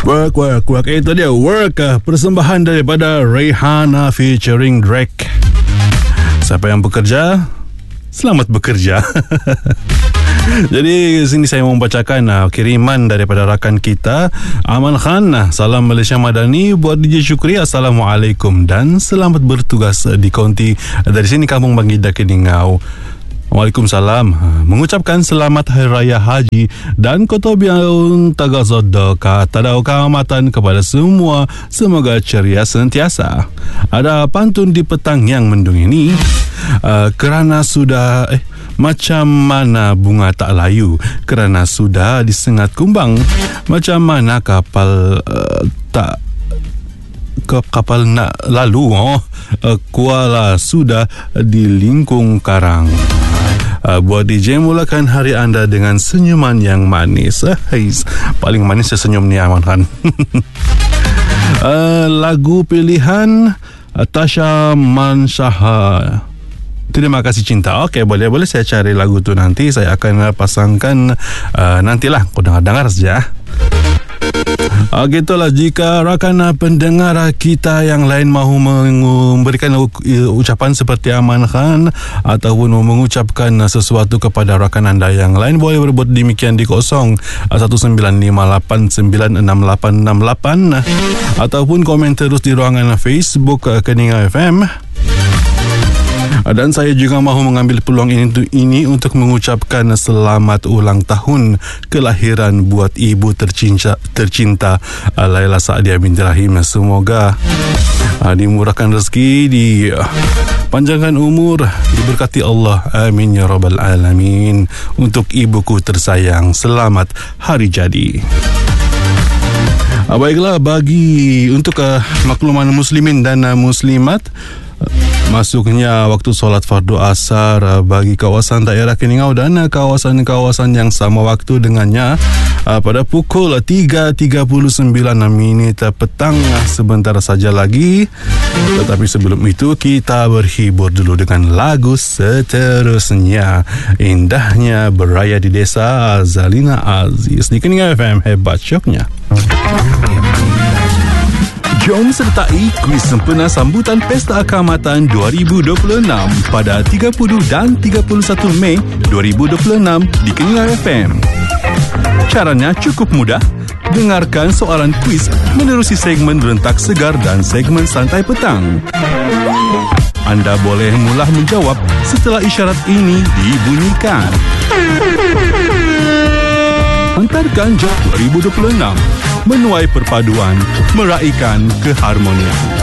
Work. Itu dia Work, persembahan daripada Rihanna featuring Drake. Siapa yang bekerja, selamat bekerja. Jadi sini saya mau membacakan kiriman daripada rakan kita Aman Khan. Salam Malaysia Madani buat DJ Syukri. Assalamualaikum dan selamat bertugas di konti dari sini Kampung Bangida Keningau. Waalaikumsalam. Mengucapkan selamat Hari Raya Haji dan Kotobiaun Tagazoddoka Tadau Keamatan kepada semua. Semoga ceria sentiasa. Ada pantun di petang yang mendung ini. Kerana sudah macam mana bunga tak layu, kerana sudah disengat kumbang. Macam mana kapal kapal nak lalu, kuala sudah di lingkung karang. Buat DJ, mulakan hari anda dengan senyuman yang manis. Paling manis senyum ni Aman Khan. Lagu pilihan Tasha Mansyah, Terima Kasih Cinta. Okey, boleh saya cari lagu tu nanti. Saya akan pasangkan nantilah. Kau dengar saja. Gitulah, jika rakan pendengar kita yang lain mahu memberikan ucapan seperti Aman Khan ataupun mengucapkan sesuatu kepada rakan anda yang lain, boleh berbuat demikian di 0195896868 ataupun komen terus di ruangan Facebook Keningau FM. Dan saya juga mahu mengambil peluang ini untuk mengucapkan selamat ulang tahun kelahiran buat ibu tercinta Laila Saadia binti Rahim. Semoga dimurahkan rezeki, dipanjangkan umur, diberkati Allah. Amin ya rabbal alamin. Untuk ibuku tersayang, selamat hari jadi. Baiklah, untuk makluman muslimin dan muslimat, masuknya waktu solat fardu asar bagi kawasan daerah Keningau dan kawasan-kawasan yang sama waktu dengannya pada pukul 3.39 petang sebentar saja lagi. Tetapi sebelum itu kita berhibur dulu dengan lagu seterusnya, Indahnya Beraya di Desa, Zalina Aziz di Keningau FM. Hebat syoknya. Jom sertai kuis sempena sambutan Pesta Keamatan 2026 pada 30 dan 31 Mei 2026 di Keningau FM. Caranya cukup mudah. Dengarkan soalan kuis menerusi segmen Rentak Segar dan segmen Santai Petang. Anda boleh mula menjawab setelah isyarat ini dibunyikan. Hantarkan jawab 2026. Menuai perpaduan, meraihkan keharmonian.